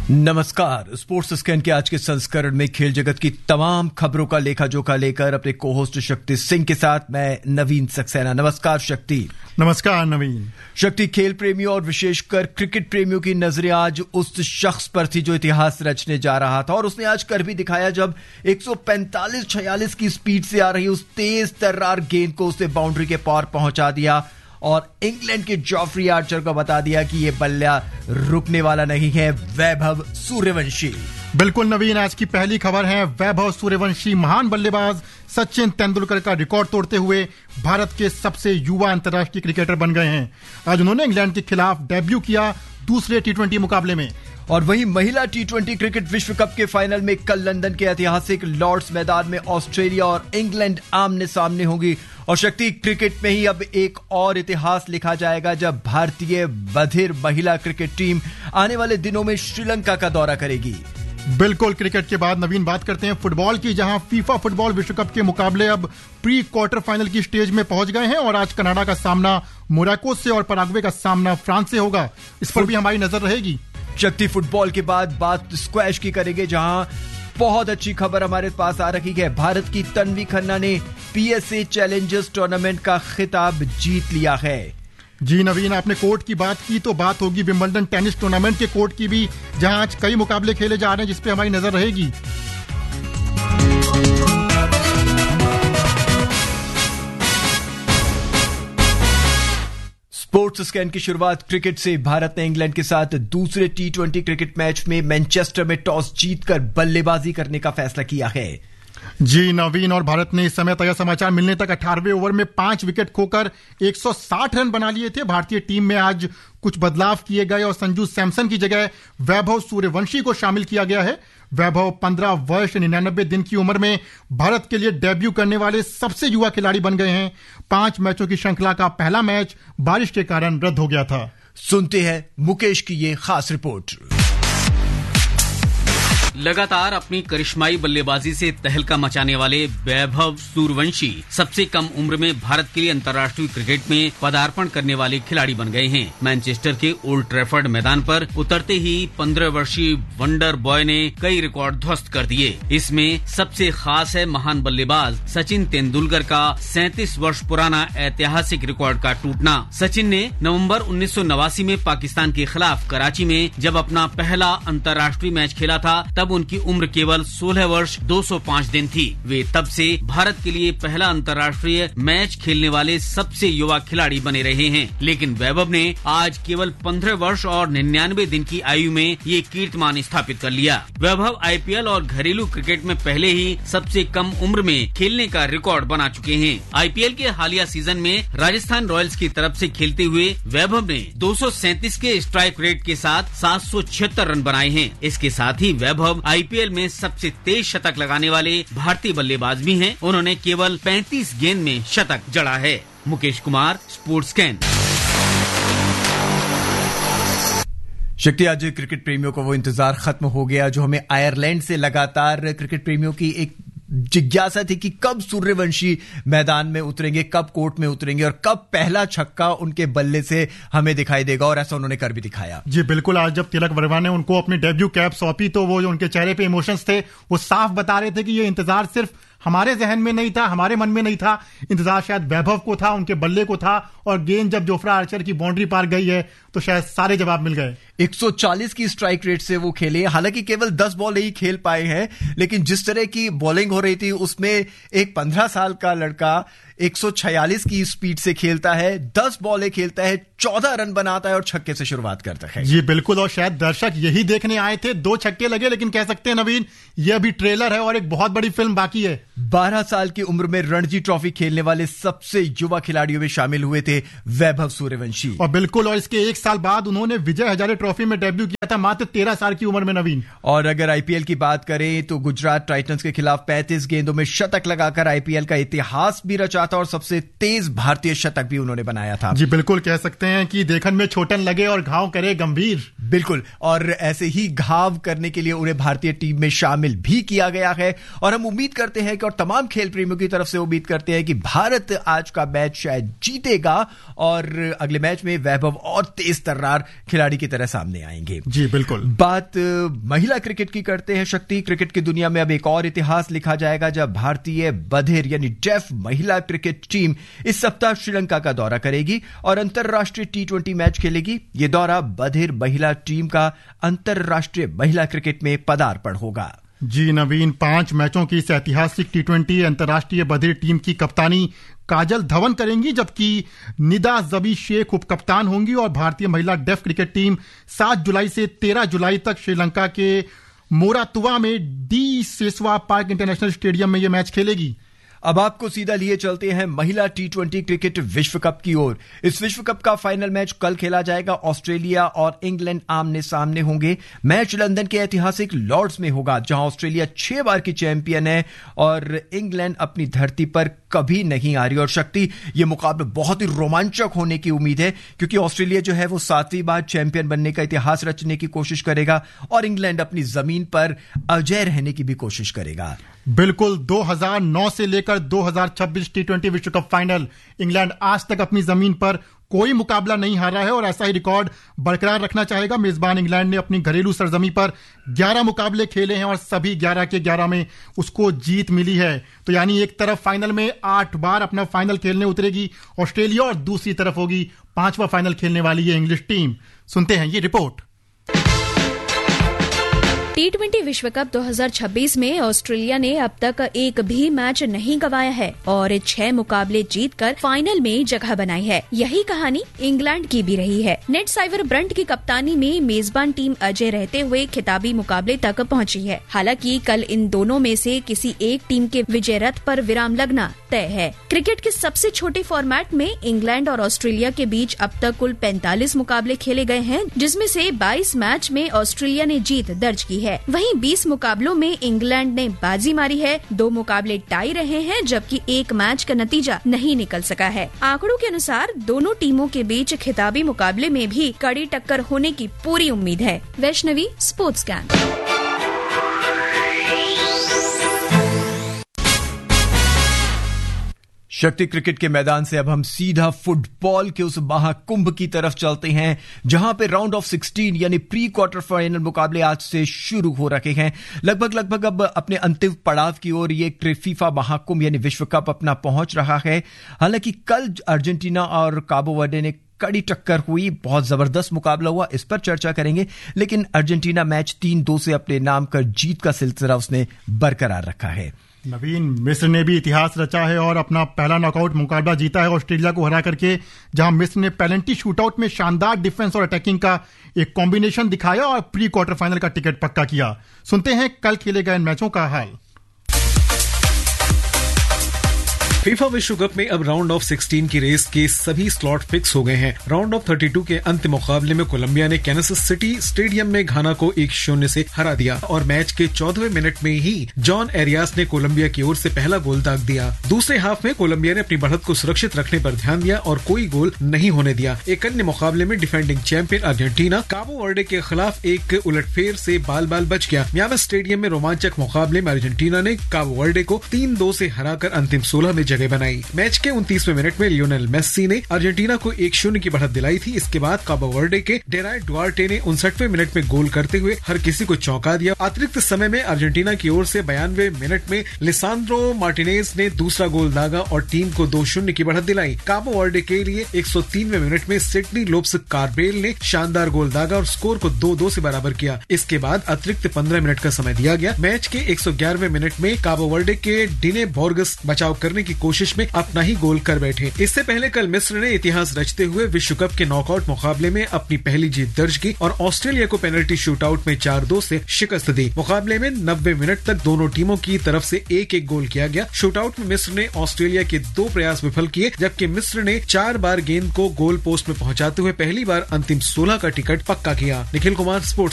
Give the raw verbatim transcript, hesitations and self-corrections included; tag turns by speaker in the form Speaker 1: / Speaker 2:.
Speaker 1: नमस्कार। Sports scan के आज के संस्करण में खेल जगत की तमाम खबरों का लेखा जोखा लेकर अपने को होस्ट शक्ति सिंह के साथ मैं नवीन सक्सेना। नमस्कार शक्ति।
Speaker 2: नमस्कार नवीन।
Speaker 1: शक्ति, खेल प्रेमियों और विशेषकर क्रिकेट प्रेमियों की नजरें आज उस शख्स पर थी जो इतिहास रचने जा रहा था, और उसने आज कर भी दिखाया जब एक सौ पैंतालीस छियालीस की स्पीड से आ रही उस तेज तर्रार गेंद को उसने बाउंड्री के पार पहुंचा दिया और इंग्लैंड के जॉफ्री आर्चर को बता दिया कि यह बल्ला रुकने वाला नहीं है। वैभव सूर्यवंशी।
Speaker 2: बिल्कुल नवीन, आज की पहली खबर है वैभव सूर्यवंशी महान बल्लेबाज सचिन तेंदुलकर का रिकॉर्ड तोड़ते हुए भारत के सबसे युवा अंतर्राष्ट्रीय क्रिकेटर बन गए हैं। आज उन्होंने इंग्लैंड के खिलाफ डेब्यू किया दूसरे टी ट्वेंटी मुकाबले में।
Speaker 1: और वहीं महिला टी ट्वेंटी क्रिकेट विश्व कप के फाइनल में कल लंदन के ऐतिहासिक लॉर्ड्स मैदान में ऑस्ट्रेलिया और इंग्लैंड आमने सामने होंगी। और शक्ति, क्रिकेट में ही अब एक और इतिहास लिखा जाएगा जब भारतीय बधिर महिला क्रिकेट टीम आने वाले दिनों में श्रीलंका का दौरा करेगी।
Speaker 2: बिल्कुल, क्रिकेट के बाद नवीन बात करते हैं फुटबॉल की, जहां फीफा फुटबॉल विश्व कप के मुकाबले अब प्री क्वार्टर फाइनल की स्टेज में पहुंच गए हैं और आज कनाडा का सामना मोरक्को से और पराग्वे का सामना फ्रांस से होगा। इस पर भी हमारी नजर रहेगी।
Speaker 1: शक्ति, फुटबॉल के बाद बात स्क्वैश की करेंगे, जहां बहुत अच्छी खबर हमारे पास आ रही है। भारत की तन्वी खन्ना ने पीएसए चैलेंजर्स टूर्नामेंट का खिताब जीत लिया है।
Speaker 2: जी नवीन, आपने कोर्ट की बात की तो बात होगी विंबलडन टेनिस टूर्नामेंट के कोर्ट की भी, जहां आज कई मुकाबले खेले जा रहे हैं जिस पे हमारी नजर रहेगी।
Speaker 1: स्पोर्ट्स स्कैन की शुरुआत क्रिकेट से। भारत ने इंग्लैंड के साथ दूसरे टी ट्वेंटी क्रिकेट मैच में मैनचेस्टर में टॉस जीतकर बल्लेबाजी करने का फैसला किया है।
Speaker 2: जी नवीन, और भारत ने इस समय ताजा समाचार मिलने तक अठारहवें ओवर में पांच विकेट खोकर एक सौ साठ रन बना लिए थे। भारतीय टीम में आज कुछ बदलाव किए गए और संजू सैमसन की जगह वैभव सूर्यवंशी को शामिल किया गया है। वैभव पंद्रह वर्ष निन्यानबे दिन की उम्र में भारत के लिए डेब्यू करने वाले सबसे युवा खिलाड़ी बन गए हैं। पांच मैचों की श्रृंखला का पहला मैच बारिश के कारण रद्द हो गया था।
Speaker 1: सुनते हैं मुकेश की ये खास रिपोर्ट।
Speaker 3: लगातार अपनी करिश्माई बल्लेबाजी से तहलका मचाने वाले वैभव सूर्यवंशी सबसे कम उम्र में भारत के लिए अंतर्राष्ट्रीय क्रिकेट में पदार्पण करने वाले खिलाड़ी बन गए हैं। मैनचेस्टर के ओल्ड ट्रैफर्ड मैदान पर उतरते ही पंद्रह वर्षीय वंडर बॉय ने कई रिकॉर्ड ध्वस्त कर दिए। इसमें सबसे खास है महान बल्लेबाज सचिन तेंदुलकर का सैंतीस वर्ष पुराना ऐतिहासिक रिकॉर्ड का टूटना। सचिन ने नवम्बर उन्नीस सौ नवासी में पाकिस्तान के खिलाफ कराची में जब अपना पहला अंतर्राष्ट्रीय मैच खेला था तब उनकी उम्र केवल सोलह वर्ष दो सौ पाँच दिन थी। वे तब से भारत के लिए पहला अंतर्राष्ट्रीय मैच खेलने वाले सबसे युवा खिलाड़ी बने रहे हैं। लेकिन वैभव ने आज केवल पंद्रह वर्ष और निन्यानवे दिन की आयु में ये कीर्तिमान स्थापित कर लिया। वैभव आईपीएल और घरेलू क्रिकेट में पहले ही सबसे कम उम्र में खेलने का रिकॉर्ड बना चुके हैं। आईपीएल के हालिया सीजन में राजस्थान रॉयल्स की तरफ से खेलते हुए वैभव ने दो सौ सैंतीस के स्ट्राइक रेट के साथ सात सौ छिहत्तर रन बनाए हैं। इसके साथ ही वैभव आईपीएल में सबसे तेज शतक लगाने वाले भारतीय बल्लेबाज भी हैं। उन्होंने केवल पैंतीस गेंद में शतक जड़ा है। Mukesh Kumar, sports scan.
Speaker 1: शक्ति, आज क्रिकेट प्रेमियों को वो इंतजार खत्म हो गया जो हमें आयरलैंड से लगातार क्रिकेट प्रेमियों की एक जिज्ञासा थी कि कब सूर्यवंशी मैदान में उतरेंगे, कब कोर्ट में उतरेंगे और कब पहला छक्का उनके बल्ले से हमें दिखाई देगा, और ऐसा उन्होंने कर भी दिखाया।
Speaker 2: जी बिल्कुल, आज जब तिलक वर्मा ने उनको अपनी डेब्यू कैप सौंपी तो वो जो उनके चेहरे पे इमोशंस थे वो साफ बता रहे थे कि ये इंतजार सिर्फ हमारे जहन में नहीं था, हमारे मन में नहीं था, इंतजार शायद वैभव को था, उनके बल्ले को था। और गेंद जब जोफ्रा आर्चर की बाउंड्री पार गई है तो शायद सारे जवाब मिल गए।
Speaker 1: एक सौ चालीस की स्ट्राइक रेट से वो खेले, हालांकि केवल दस बॉल ही खेल पाए हैं, लेकिन जिस तरह की बॉलिंग हो रही थी उसमें एक पंद्रह साल का लड़का एक सौ छियालीस की स्पीड से खेलता है, दस बॉलें खेलता है, चौदह रन बनाता है और छक्के से शुरुआत करता है।
Speaker 2: जी बिल्कुल, और शायद दर्शक यही देखने आए थे। दो छक्के लगे, लेकिन कह सकते हैं नवीन ये अभी ट्रेलर है और एक बहुत बड़ी फिल्म बाकी है।
Speaker 1: बारह साल की उम्र में रणजी ट्रॉफी खेलने वाले सबसे युवा खिलाड़ियों में शामिल हुए थे वैभव सूर्यवंशी।
Speaker 2: और बिल्कुल, और इसके एक साल बाद उन्होंने विजय हजारे ट्रॉफी में डेब्यू किया था मात्र तेरह साल की उम्र में नवीन।
Speaker 1: और अगर आईपीएल की बात करें तो गुजरात टाइटंस के खिलाफ पैंतीस गेंदों में शतक लगाकर आईपीएल का इतिहास भी रचा था और सबसे तेज भारतीय शतक भी उन्होंने बनाया था।
Speaker 2: जी बिल्कुल, कह सकते हैं कि देखन में छोटन लगे और घाव करे गंभीर।
Speaker 1: बिल्कुल, और ऐसे ही घाव करने के लिए उन्हें भारतीय टीम में शामिल भी किया गया है और हम उम्मीद करते हैं कि और तमाम खेल प्रेमियों की तरफ से उम्मीद करते हैं कि भारत आज का मैच शायद जीतेगा और अगले मैच में वैभव और तेज तर्रार खिलाड़ी की तरह सामने आएंगे।
Speaker 2: जी बिल्कुल।
Speaker 1: बात महिला क्रिकेट की करते हैं शक्ति। क्रिकेट की दुनिया में अब एक और इतिहास लिखा जाएगा जब भारतीय बधिर यानी डेफ महिला क्रिकेट टीम इस सप्ताह श्रीलंका का दौरा करेगी और अंतरराष्ट्रीय टी ट्वेंटी मैच खेलेगी। यह दौरा बधिर महिला टीम का अंतरराष्ट्रीय महिला क्रिकेट में पदार्पण होगा।
Speaker 2: जी नवीन, पांच मैचों की इस ऐतिहासिक टी ट्वेंटी अंतर्राष्ट्रीय बधिर टीम की कप्तानी काजल धवन करेंगी, जबकि निदा जबी शेख उप कप्तान होंगी और भारतीय महिला डेफ क्रिकेट टीम सात जुलाई से तेरह जुलाई तक श्रीलंका के मोरातुवा में डी सेसवा पार्क इंटरनेशनल स्टेडियम में यह मैच खेलेगी।
Speaker 1: अब आपको सीधा लिए चलते हैं महिला टी ट्वेंटी क्रिकेट विश्व कप की ओर। इस विश्व कप का फाइनल मैच कल खेला जाएगा। ऑस्ट्रेलिया और इंग्लैंड आमने सामने होंगे। मैच लंदन के ऐतिहासिक लॉर्ड्स में होगा, जहां ऑस्ट्रेलिया छह बार की चैंपियन है और इंग्लैंड अपनी धरती पर कभी नहीं आ रही। और शक्ति, ये मुकाबला बहुत ही रोमांचक होने की उम्मीद है क्योंकि ऑस्ट्रेलिया जो है वो सातवीं बार चैंपियन बनने का इतिहास रचने की कोशिश करेगा और इंग्लैंड अपनी जमीन पर अजय रहने की भी कोशिश करेगा।
Speaker 2: बिल्कुल, दो हज़ार नौ से लेकर दो हज़ार छब्बीस टी ट्वेंटी विश्व कप फाइनल इंग्लैंड आज तक अपनी जमीन पर कोई मुकाबला नहीं हारा है और ऐसा ही रिकॉर्ड बरकरार रखना चाहेगा। मेजबान इंग्लैंड ने अपनी घरेलू सरजमी पर ग्यारह मुकाबले खेले हैं और सभी ग्यारह के ग्यारह में उसको जीत मिली है। तो यानी एक तरफ फाइनल में आठ बार अपना फाइनल खेलने उतरेगी ऑस्ट्रेलिया और दूसरी तरफ होगी पांचवा फाइनल खेलने वाली ये इंग्लिश टीम। सुनते हैं ये रिपोर्ट।
Speaker 4: टी ट्वेंटी विश्व कप दो हज़ार छब्बीस में ऑस्ट्रेलिया ने अब तक एक भी मैच नहीं गंवाया है और छह मुकाबले जीतकर फाइनल में जगह बनाई है। यही कहानी इंग्लैंड की भी रही है। नेट साइवर ब्रंट की कप्तानी में मेजबान टीम अजय रहते हुए खिताबी मुकाबले तक पहुंची है। हालांकि कल इन दोनों में से किसी एक टीम के विजय रथ पर विराम लगना तय है। क्रिकेट के सबसे छोटे फॉर्मेट में इंग्लैंड और ऑस्ट्रेलिया के बीच अब तक कुल पैंतालीस मुकाबले खेले गए हैं, जिसमें से बाईस मैच में ऑस्ट्रेलिया ने जीत दर्ज की है। वहीं बीस मुकाबलों में इंग्लैंड ने बाजी मारी है। दो मुकाबले टाई रहे हैं जबकि एक मैच का नतीजा नहीं निकल सका है। आंकड़ों के अनुसार दोनों टीमों के बीच खिताबी मुकाबले में भी कड़ी टक्कर होने की पूरी उम्मीद है। Vaishnavi, sports can.
Speaker 1: शक्ति, क्रिकेट के मैदान से अब हम सीधा फुटबॉल के उस महाकुंभ की तरफ चलते हैं जहां पे राउंड ऑफ सिक्सटीन यानी प्री क्वार्टर फाइनल मुकाबले आज से शुरू हो रखे हैं। लगभग लगभग अब अपने अंतिम पड़ाव की ओर ये फीफा महाकुंभ यानी विश्व कप अपना पहुंच रहा है। हालांकि कल अर्जेंटीना और काबो वर्डे ने कड़ी टक्कर हुई, बहुत जबरदस्त मुकाबला हुआ, इस पर चर्चा करेंगे। लेकिन अर्जेंटीना मैच तीन दो से अपने नाम कर जीत का सिलसिला उसने बरकरार रखा है।
Speaker 2: नवीन, मिस्र ने भी इतिहास रचा है और अपना पहला नॉकआउट मुकाबला जीता है ऑस्ट्रेलिया को हरा करके, जहां मिस्र ने पेनल्टी शूटआउट में शानदार डिफेंस और अटैकिंग का एक कॉम्बिनेशन दिखाया और प्री क्वार्टर फाइनल का टिकट पक्का किया। सुनते हैं कल खेले गए मैचों का हाल।
Speaker 5: फीफा विश्व कप में अब राउंड ऑफ सिक्सटीन की रेस के सभी स्लॉट फिक्स हो गए हैं। राउंड ऑफ थर्टी टू के अंतिम मुकाबले में कोलंबिया ने कैनसस सिटी स्टेडियम में घाना को एक शून्य से हरा दिया और मैच के चौदहवें मिनट में ही जॉन एरियास ने कोलंबिया की ओर से पहला गोल दाग दिया। दूसरे हाफ में कोलंबिया ने अपनी बढ़त को सुरक्षित रखने पर ध्यान दिया और कोई गोल नहीं होने दिया। एक अन्य मुकाबले में डिफेंडिंग चैंपियन अर्जेंटीना काबो वर्डे के खिलाफ एक उलटफेर से बाल बाल बच गया। मियामी स्टेडियम में रोमांचक मुकाबले में अर्जेंटीना ने काबो वर्डे को तीन दो से हराकर अंतिम सोलह में जगह बनाई। मैच के उनतीसवें मिनट में लियोनेल मेस्सी ने अर्जेंटीना को एक शून्य की बढ़त दिलाई थी। इसके बाद काबो वर्डे के डेराय डुआर्टे ने उनसठवें मिनट में गोल करते हुए हर किसी को चौंका दिया। अतिरिक्त समय में अर्जेंटीना की ओर से बयानवे मिनट में लिसांड्रो मार्टिनेज ने दूसरा गोल दागा और टीम को दो शून्य की बढ़त दिलाई। काबो वर्डे के लिए एक सौ तीनवें मिनट में सिडनी लोप्स कार्बेल ने शानदार गोल दागा और स्कोर को दो दो से बराबर किया। इसके बाद अतिरिक्त पंद्रह मिनट का समय दिया गया। मैच के एक सौ ग्यारहवें मिनट में काबो वर्डे के डिने बोर्गस बचाव करने की कोशिश में अपना ही गोल कर बैठे। इससे पहले कल मिस्र ने इतिहास रचते हुए विश्व कप के नॉकआउट मुकाबले में अपनी पहली जीत दर्ज की और ऑस्ट्रेलिया को पेनल्टी शूटआउट में चार दो से शिकस्त दी। मुकाबले में नब्बे मिनट तक दोनों टीमों की तरफ से एक एक गोल किया गया। शूटआउट में मिस्र ने ऑस्ट्रेलिया के दो प्रयास विफल किए, जबकि मिस्र ने चार बार गेंद को गोल पोस्ट में पहुंचाते हुए पहली बार अंतिम सोलह का टिकट पक्का किया। निखिल कुमार, स्पोर्ट्स